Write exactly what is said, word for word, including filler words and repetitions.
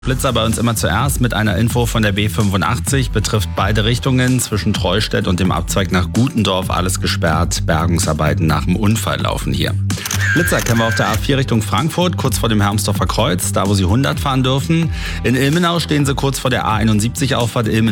Blitzer bei uns immer zuerst mit einer Info von der B fünfundachtzig, betrifft beide Richtungen zwischen Treustedt und dem Abzweig nach Gutendorf, alles gesperrt. Bergungsarbeiten nach dem Unfall laufen hier. Blitzer kennen wir auf der A vier Richtung Frankfurt, kurz vor dem Hermsdorfer Kreuz, da wo Sie hundert fahren dürfen. In Ilmenau stehen Sie kurz vor der A einundsiebzig Auffahrt Ilmenau.